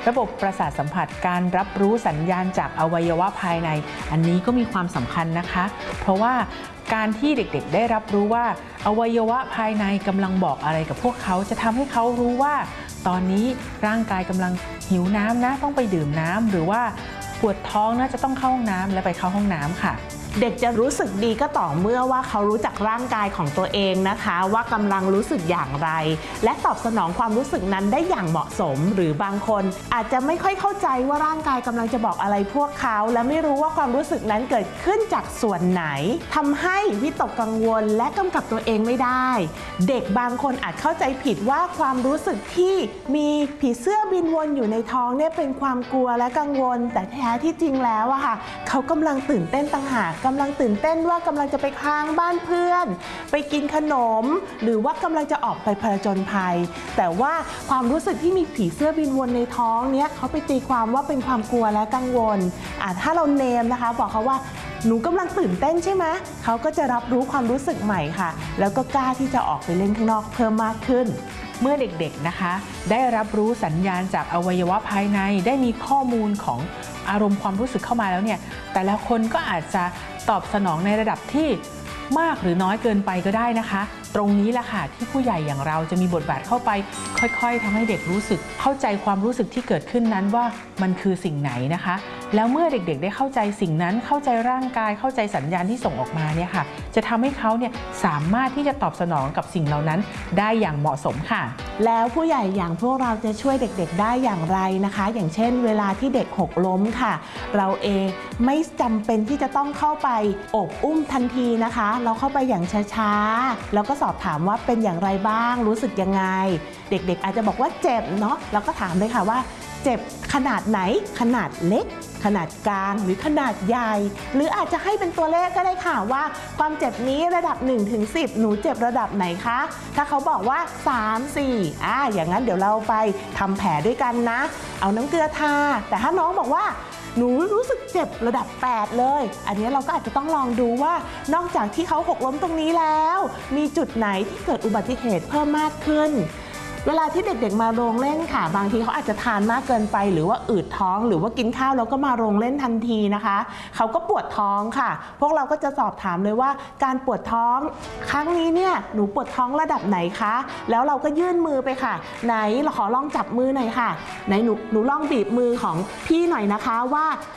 ระบบประสาทสัมผัสการรับรู้สัญญาณจากอวัยวะภายในอันนี้ก็มีความสำคัญนะคะเพราะว่าการที่เด็กๆได้รับรู้ว่าอวัยวะภายในกำลังบอกอะไรกับพวกเขาจะทำให้เขารู้ว่าตอนนี้ร่างกายกำลังหิวน้ำนะต้องไปดื่มน้ำหรือว่าปวดท้องนะจะต้องเข้าห้องน้ำและไปเข้าห้องน้ำค่ะเด็กจะรู้สึกดีก็ต่อเมื่อว่าเขารู้จักร่างกายของตัวเองนะคะว่ากำลังรู้สึกอย่างไรและตอบสนองความรู้สึกนั้นได้อย่างเหมาะสมหรือบางคนอาจจะไม่ค่อยเข้าใจว่าร่างกายกำลังจะบอกอะไรพวกเขาและไม่รู้ว่าความรู้สึกนั้นเกิดขึ้นจากส่วนไหนทำให้วิตกกังวลและกำกับตัวเองไม่ได้เด็กบางคนอาจเข้าใจผิดว่าความรู้สึกที่มีผีเสื้อบินวนอยู่ในท้องเนี่ยเป็นความกลัวและกังวลแต่แท้ที่จริงแล้วอะค่ะเขากำลังตื่นเต้นต่างหากกำลังตื่นเต้นว่ากำลังจะไปค้างบ้านเพื่อนไปกินขนมหรือว่ากำลังจะออกไปผจญภัยแต่ว่าความรู้สึกที่มีผีเสื้อบินวนในท้องเนี้ยเขาไปตีความว่าเป็นความกลัวและกังวลถ้าเราเนมนะคะบอกเขาว่าหนูกำลังตื่นเต้นใช่ไหมเขาก็จะรับรู้ความรู้สึกใหม่ค่ะแล้วก็กล้าที่จะออกไปเล่นข้างนอกเพิ่มมากขึ้นเมื่อเด็กๆนะคะได้รับรู้สัญญาณจากอวัยวะภายในได้มีข้อมูลของอารมณ์ความรู้สึกเข้ามาแล้วเนี่ยแต่ละคนก็อาจจะตอบสนองในระดับที่มากหรือน้อยเกินไปก็ได้นะคะตรงนี้แหละค่ะที่ผู้ใหญ่อย่างเราจะมีบทบาทเข้าไปค่อยๆทำให้เด็กรู้สึกเข้าใจความรู้สึกที่เกิดขึ้นนั้นว่ามันคือสิ่งไหนนะคะแล้วเมื่อเด็กๆได้เข้าใจสิ่งนั้นเข้าใจร่างกายเข้าใจสัญญาณที่ส่งออกมาเนี่ยค่ะจะทำให้เขาเนี่ยสามารถที่จะตอบสนองกับสิ่งเหล่านั้นได้อย่างเหมาะสมค่ะแล้วผู้ใหญ่อย่างพวกเราจะช่วยเด็กๆได้อย่างไรนะคะอย่างเช่นเวลาที่เด็กหกล้มค่ะเราเองไม่จำเป็นที่จะต้องเข้าไปโอบอุ้มทันทีนะคะเราเข้าไปอย่างช้าๆแล้วก็สอบถามว่าเป็นอย่างไรบ้างรู้สึกยังไงเด็กๆอาจจะบอกว่าเจ็บเนาะเราก็ถามเลยค่ะว่าเจ็บขนาดไหนขนาดเล็กขนาดกลางหรือขนาดใหญ่หรืออาจจะให้เป็นตัวเลขก็ได้ค่ะว่าความเจ็บนี้ระดับ1 ถึง 10หนูเจ็บระดับไหนคะถ้าเขาบอกว่า3 4อย่างนั้นเดี๋ยวเราไปทำแผลด้วยกันนะเอาน้ำเกลือทาแต่ถ้าน้องบอกว่าหนูรู้สึกเจ็บระดับ8เลยอันนี้เราก็อาจจะต้องลองดูว่านอกจากที่เขาหกล้มตรงนี้แล้วมีจุดไหนที่เกิดอุบัติเหตุเพิ่มมากขึ้นเวลาที่เด็กๆมาโรงเล่นค่ะบางทีเขาอาจจะทานมากเกินไปหรือว่าอืดท้องหรือว่ากินข้าวแล้วก็มาโรงเล่นทันทีนะคะเขาก็ปวดท้องค่ะพวกเราก็จะสอบถามเลยว่าการปวดท้องครั้งนี้เนี่ยหนูปวดท้องระดับไหนคะแล้วเราก็ยื่นมือไปค่ะไหนเราขอลองจับมือหน่อยค่ะไหนหนูลองบีบมือของพี่หน่อยนะคะว่า